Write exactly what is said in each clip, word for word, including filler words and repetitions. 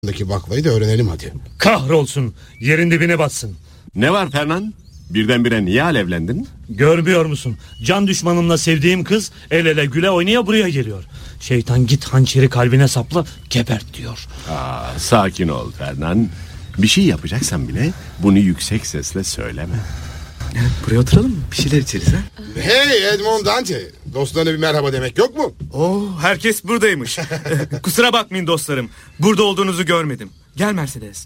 baklayı da öğrenelim hadi. Kahrolsun, yerin dibine batsın. Ne var Fernan? Birdenbire niye alevlendin? Görmüyor musun? Can düşmanımla sevdiğim kız el ele güle oynaya buraya geliyor. Şeytan git hançeri kalbine sapla, gebert diyor. Aa, sakin ol Fernan. Bir şey yapacaksan bile bunu yüksek sesle söyleme. Buraya oturalım mı? Bir şeyler içeriz ha? Hey Edmond Dante, dostlarına bir merhaba demek yok mu? Oo, herkes buradaymış. Kusura bakmayın dostlarım, burada olduğunuzu görmedim. Gel Mercedes.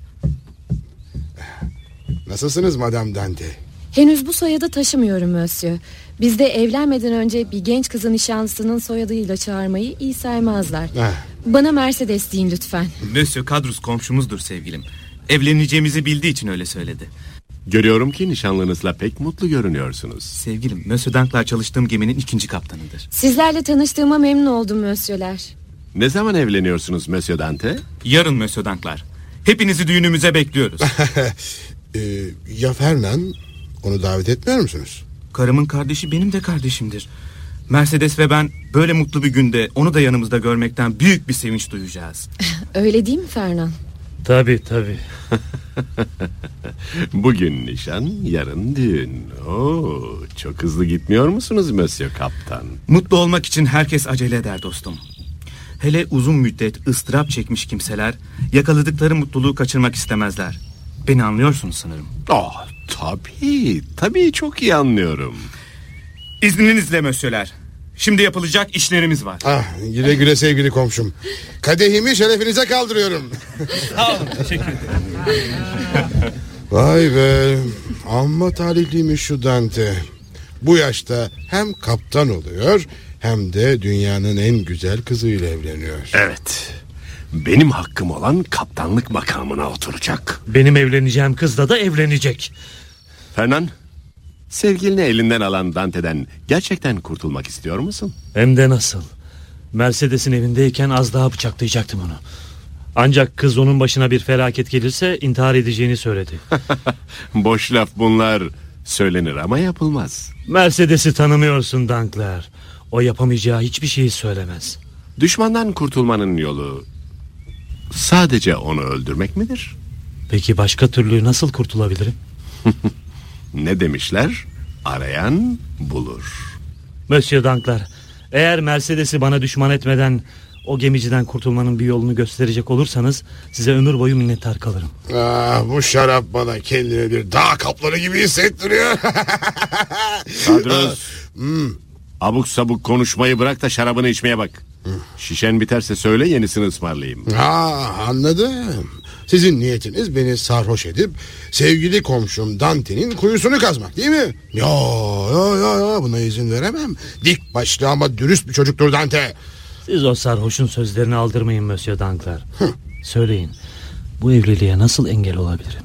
Nasılsınız Madame Dante? Henüz bu soyadı taşımıyorum Monsieur. Bizde evlenmeden önce bir genç kızın nişanlısının soyadıyla çağırmayı iyi saymazlar. Heh. Bana Mercedes deyin lütfen. Monsieur Kadrus komşumuzdur sevgilim. Evleneceğimizi bildiği için öyle söyledi. Görüyorum ki nişanlınızla pek mutlu görünüyorsunuz. Sevgilim, Monsieur Dank'la çalıştığım geminin ikinci kaptanıdır. Sizlerle tanıştığıma memnun oldum Monsieur'ler. Ne zaman evleniyorsunuz Monsieur Dante? Yarın Monsieur Dank'lar. Hepinizi düğünümüze bekliyoruz. ee, ya Fernan, onu davet etmiyor musunuz? Karımın kardeşi benim de kardeşimdir. Mercedes ve ben böyle mutlu bir günde onu da yanımızda görmekten büyük bir sevinç duyacağız. Öyle değil mi Fernan? Tabii tabii. Bugün nişan, yarın düğün. Oo, çok hızlı gitmiyor musunuz Monsieur Kaptan? Mutlu olmak için herkes acele eder dostum. Hele uzun müddet ıstırap çekmiş kimseler yakaladıkları mutluluğu kaçırmak istemezler. Beni anlıyorsunuz sanırım. Oh, tabii, tabii çok iyi anlıyorum. İzninizle Monsieur'ler. Şimdi yapılacak işlerimiz var. Ah, güle güle sevgili komşum. Kadehimi şerefinize kaldırıyorum. Sağ olun, teşekkür ederim. Vay be, amma talihliymiş şu Dante. Bu yaşta hem kaptan oluyor hem de dünyanın en güzel kızıyla evleniyor. Evet, benim hakkım olan kaptanlık makamına oturacak. Benim evleneceğim kızla da evlenecek. Fernan, sevgilini elinden alan Dante'den gerçekten kurtulmak istiyor musun? Hem de nasıl. Mercedes'in evindeyken az daha bıçaklayacaktım onu. Ancak kız onun başına bir felaket gelirse intihar edeceğini söyledi. Boş laf bunlar. Söylenir ama yapılmaz. Mercedes'i tanımıyorsun Dankler. O yapamayacağı hiçbir şeyi söylemez. Düşmandan kurtulmanın yolu sadece onu öldürmek midir? Peki başka türlü nasıl kurtulabilirim? Ne demişler? Arayan bulur. Monsieur Dankler, eğer Mercedes'i bana düşman etmeden o gemiciden kurtulmanın bir yolunu gösterecek olursanız size ömür boyu minnettar kalırım. Ah, bu şarap bana kendimi bir dağ kaplanı gibi hissettiriyor. Kadros, hmm. abuk sabuk konuşmayı bırak da şarabını içmeye bak. Şişen biterse söyle, yenisini ısmarlayayım. Ha, anladım. Sizin niyetiniz beni sarhoş edip sevgili komşum Dante'nin kuyusunu kazmak değil mi? Yo yo yo yo, buna izin veremem. Dik başlı ama dürüst bir çocuktur Dante. Siz o sarhoşun sözlerini aldırmayın Monsieur Dankler. Söyleyin, bu evliliğe nasıl engel olabilirim?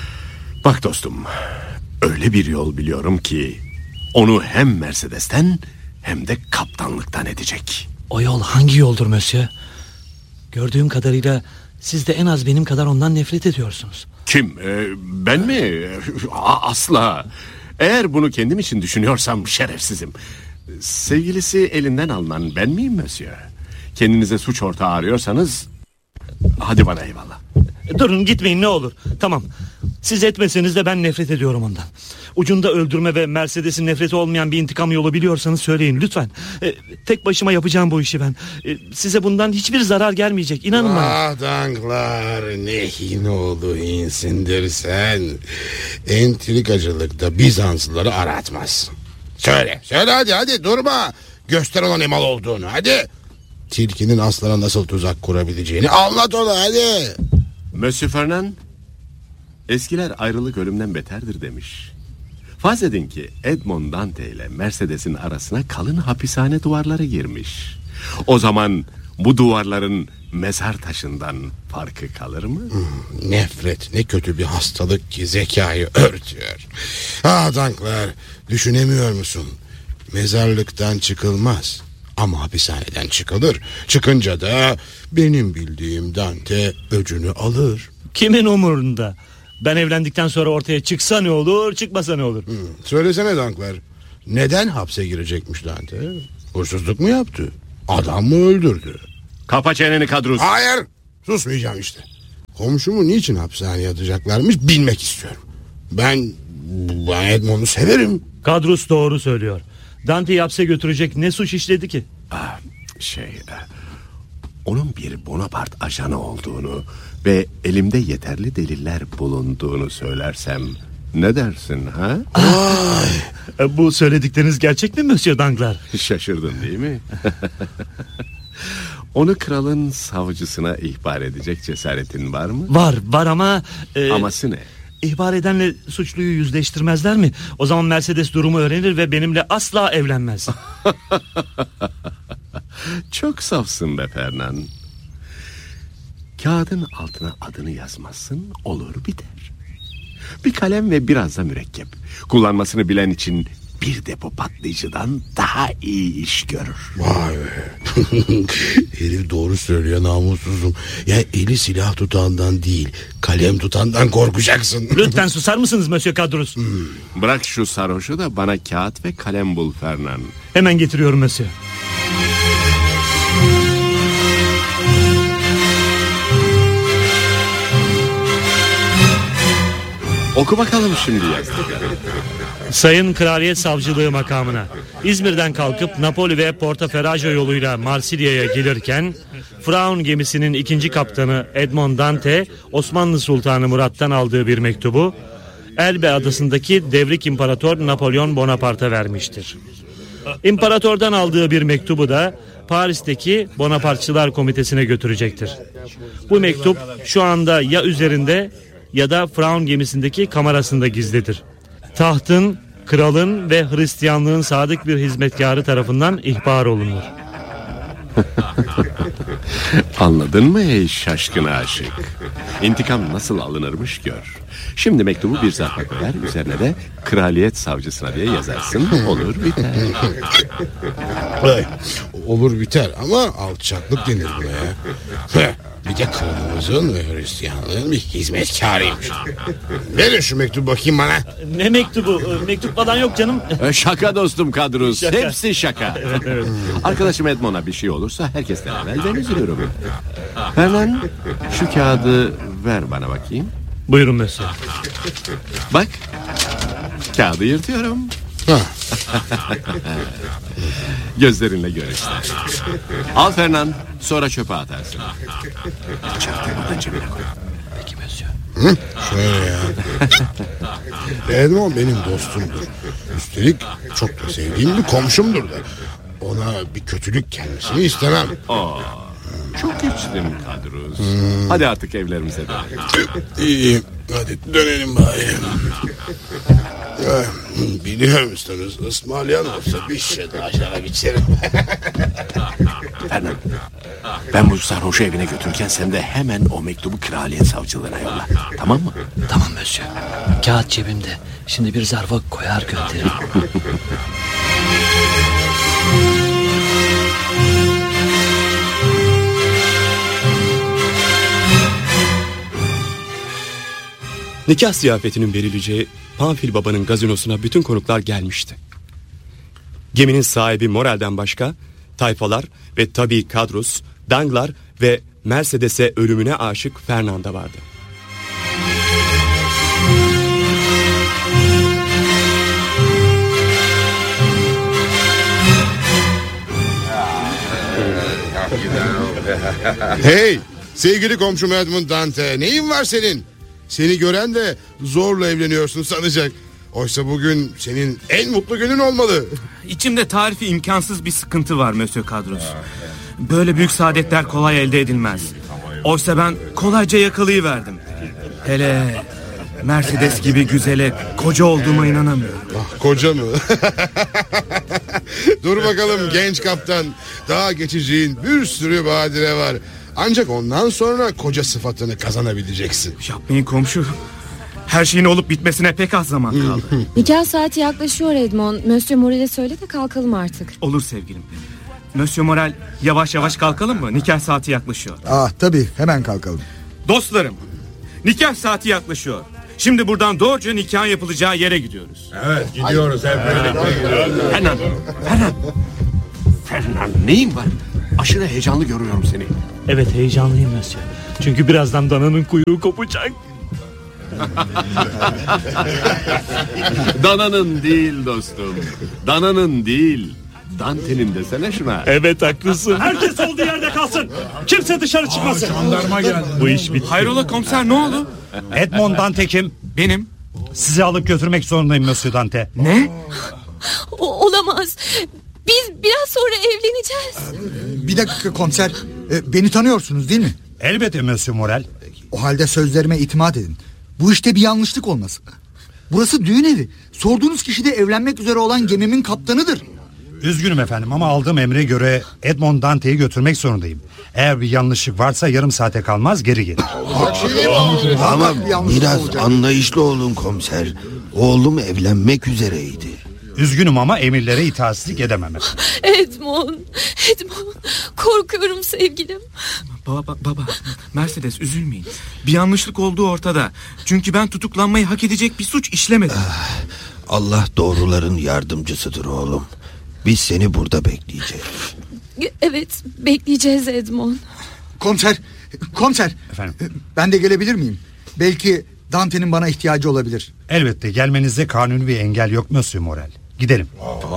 Bak dostum, öyle bir yol biliyorum ki onu hem Mercedes'ten hem de kaptanlıktan edecek. O yol hangi yoldur Monsieur? Gördüğüm kadarıyla siz de en az benim kadar ondan nefret ediyorsunuz. Kim? Ee, ben mi? A- asla. Eğer bunu kendim için düşünüyorsam şerefsizim. Sevgilisi elinden alınan ben miyim Monsieur? Kendinize suç ortağı arıyorsanız hadi bana eyvallah. Durun, gitmeyin ne olur. Tamam, siz etmeseniz de ben nefret ediyorum ondan. Ucunda öldürme ve Mercedes'in nefreti olmayan bir intikam yolu biliyorsanız söyleyin lütfen. e, Tek başıma yapacağım bu işi ben. e, Size bundan hiçbir zarar gelmeyecek, inanın bana. Ah Danklar, ne hinoğlu insindir sen. Entrikacılıkta Bizanslıları aratmaz. Söyle söyle hadi hadi, durma. Göster ona ne mal olduğunu hadi. Tilkinin aslana nasıl tuzak kurabileceğini anlat ona hadi. Monsieur Fernan, eskiler ayrılık ölümden beterdir demiş. Farz edin ki Edmond Dante ile Mercedes'in arasına kalın hapishane duvarları girmiş. O zaman bu duvarların mezar taşından farkı kalır mı? Hmm, nefret ne kötü bir hastalık ki zekayı örtüyor. Ah Danklar, düşünemiyor musun? Mezarlıktan çıkılmaz ama hapishaneden çıkılır. Çıkınca da benim bildiğim Dante öcünü alır. Kimin umurunda? Ben evlendikten sonra ortaya çıksa ne olur, çıkmasa ne olur? Hmm, söylesene Danklar, neden hapse girecekmiş Dante? Hırsızlık mı yaptı? Adam mı öldürdü? Kapa çeneni Kadrus. Hayır, susmayacağım işte. Komşumu niçin hapishaneye atacaklarmış bilmek istiyorum. Ben, ben Edmond'u severim. Kadrus doğru söylüyor. Dante'yi hapse götürecek ne suç işledi ki? Ah, şey, onun bir Bonaparte ajanı olduğunu ve elimde yeterli deliller bulunduğunu söylersem ne dersin ha? Ay. Bu söyledikleriniz gerçek mi Monsieur Danglars? Şaşırdın değil mi? Onu kralın savcısına ihbar edecek cesaretin var mı? Var var ama... E, Aması ne? İhbar edenle suçluyu yüzleştirmezler mi? O zaman Mercedes durumu öğrenir ve benimle asla evlenmez. Çok safsın be Fernand. Kağıdın altına adını yazmazsın, olur biter. Bir kalem ve biraz da mürekkep. Kullanmasını bilen için bir depo patlayıcıdan daha iyi iş görür. Vay be. Herif doğru söylüyor, namussuzum. Ya eli silah tutandan değil, kalem tutandan korkacaksın. Lütfen susar mısınız Monsieur Kadrus? Hmm. Bırak şu sarhoşu da bana kağıt ve kalem bul Fernand. Hemen getiriyorum Monsieur. Oku bakalım şimdi yazdıklarını. Sayın Kraliyet Savcılığı makamına İzmir'den kalkıp Napoli ve Portoferraggio yoluyla Marsilya'ya gelirken Fraun gemisinin ikinci kaptanı Edmond Dante Osmanlı Sultanı Murat'tan aldığı bir mektubu Elbe adasındaki devrik İmparator Napolyon Bonaparte'a vermiştir. İmparatordan aldığı bir mektubu da Paris'teki Bonapartçılar Komitesi'ne götürecektir. Bu mektup şu anda ya üzerinde ya da Fraun gemisindeki kamerasında gizlidir. Tahtın, kralın ve Hristiyanlığın sadık bir hizmetkarı tarafından ihbar olunur. Anladın mı ey şaşkın aşık? İntikam nasıl alınırmış gör. Şimdi mektubu bir zarfa koyar, üzerine de kraliyet savcısına diye yazarsın, olur biter. Ay, olur biter ama alçaklık denir buna ya. Bir de kralımızın ve Hristiyanlığın bir hizmetkarıymış. Verin şu mektubu bakayım bana. Ne mektubu? Mektup falan yok canım. Şaka dostum Kadrus, Şaka. hepsi şaka. Evet, evet. Arkadaşım Edmond'a bir şey olursa herkesten evvel ben üzülürüm. Hemen şu kağıdı ver bana bakayım. Buyurun Monsieur. Bak, kağıdı yırtıyorum. Gözlerinle gör işte. Al Fernand, sonra çöpe atarsın. Çaktırmadan cebine koy. Peki Monsieur. Hı? Şöyle ya. Edmond benim dostumdur. Üstelik çok da sevdiğim bir komşumdur da. Ona bir kötülük gelmesini istemem. Aa, çok içtim Kadrus. Hmm. Hadi artık evlerimize dönelim. İyi, hadi dönelim bari. Biliyor musunuz, ısmarlayan olsa bir şey daha aşağı geçerim. Fernand, ben bu sarhoşu evine götürürken sen de hemen o mektubu kraliyet savcılığına yolla. Tamam mı? Tamam Monsieur. Kağıt cebimde. Şimdi bir zarfa koyar gönderirim. Nikah ziyafetinin verileceği Pamfil Baba'nın gazinosuna bütün konuklar gelmişti. Geminin sahibi Morel'den başka tayfalar ve tabii Kadrus, Danglars ve Mercedes'e ölümüne aşık Fernand'a vardı. Hey, sevgili komşum Edmond Dante, neyin var senin? Seni gören de zorla evleniyorsun sanacak. Oysa bugün senin en mutlu günün olmalı. İçimde tarifi imkansız bir sıkıntı var Monsieur Kadrus. Böyle büyük saadetler kolay elde edilmez. Oysa ben kolayca yakalayıverdim. Hele Mercedes gibi güzele koca olduğuma inanamıyorum. Ah, koca mı? Dur bakalım genç kaptan. Daha geçeceğin bir sürü badire var. Ancak ondan sonra koca sıfatını kazanabileceksin. Yapmayın komşu. Her şeyin olup bitmesine pek az zaman kaldı. Nikah saati yaklaşıyor Edmond. Monsieur Morel'e söyle de kalkalım artık. Olur sevgilim. Monsieur Morel, yavaş yavaş kalkalım mı? Nikah saati yaklaşıyor. Ah tabii, hemen kalkalım. Dostlarım, nikah saati yaklaşıyor. Şimdi buradan doğruca nikahın yapılacağı yere gidiyoruz. Evet, gidiyoruz hep birlikte gidiyoruz. Fernand, Fernand. Fernand, neyin var? Aşırı heyecanlı görüyorum seni. Evet, heyecanlıyım Monsieur. Çünkü birazdan dananın kuyruğu kopacak. Dananın değil dostum. Dananın değil. Dante'nin desene şuna. Evet haklısın. Herkes olduğu yerde kalsın. Kimse dışarı çıkmasın. Jandarma geldi. Bu iş bitti. Hayrola komiser, ne oldu? Edmond Dante kim? Benim. Sizi alıp götürmek zorundayım Monsieur Dante. Ne? O, olamaz. Biz biraz sonra evleneceğiz. Bir dakika komiser. E, beni tanıyorsunuz değil mi? Elbette Monsieur Morel. O halde sözlerime itimat edin. Bu işte bir yanlışlık olmasın. Burası düğün evi. Sorduğunuz kişi de evlenmek üzere olan gemimin kaptanıdır. Üzgünüm efendim ama aldığım emre göre Edmond Dante'yi götürmek zorundayım. Eğer bir yanlışlık varsa yarım saate kalmaz geri gelir. Ama biraz anlayışlı olun komiser. Oğlum evlenmek üzereydi. Üzgünüm ama emirlere itaatsizlik edemem efendim. Edmond, Edmond, korkuyorum sevgilim. Baba, baba, Mercedes üzülmeyin. Bir yanlışlık olduğu ortada. Çünkü ben tutuklanmayı hak edecek bir suç işlemedim. Allah doğruların yardımcısıdır oğlum. Biz seni burada bekleyeceğiz. Evet, bekleyeceğiz Edmond. Komiser, komiser. Efendim? Ben de gelebilir miyim? Belki Dante'nin bana ihtiyacı olabilir. Elbette gelmenizde kanuni bir engel yok Monsieur Morel. Gidelim.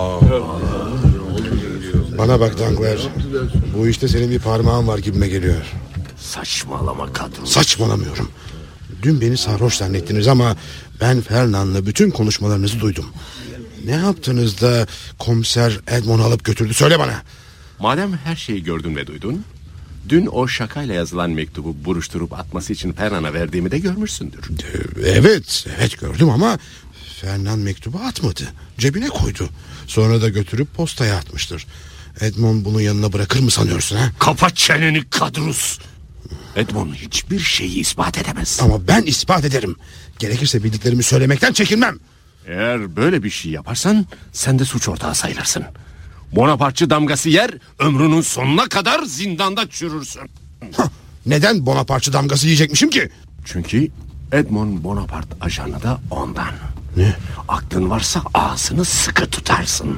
Bana bak Dankler. Bu işte senin bir parmağın var gibime geliyor. Saçmalama kadın. Saçmalamıyorum. Dün beni sarhoş zannettiniz ama ben Fernand'la bütün konuşmalarınızı duydum. Ne yaptınız da komiser Edmond'u alıp götürdü, söyle bana. Madem her şeyi gördün ve duydun, dün o şakayla yazılan mektubu buruşturup atması için Fernand'a verdiğimi de görmüşsündür. Evet, evet gördüm ama Fernand mektubu atmadı. Cebine koydu. Sonra da götürüp postaya atmıştır. Edmond bunu yanına bırakır mı sanıyorsun ha? Kapat çeneni Kadrus. Edmond hiçbir şeyi ispat edemez. Ama ben ispat ederim. Gerekirse bildiklerimi söylemekten çekinmem. Eğer böyle bir şey yaparsan sen de suç ortağı sayılırsın. Bonapartçı damgası yer, ömrünün sonuna kadar zindanda çürürsün. Hah, neden Bonapartçı damgası yiyecekmişim ki? Çünkü Edmond Bonaparte ajanı da ondan. Ne? Aklın varsa ağzını sıkı tutarsın.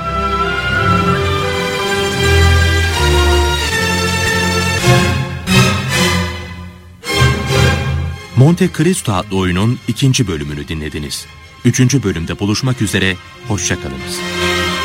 Monte Cristo adlı oyunun ikinci bölümünü dinlediniz. Üçüncü bölümde buluşmak üzere, hoşça kalınız.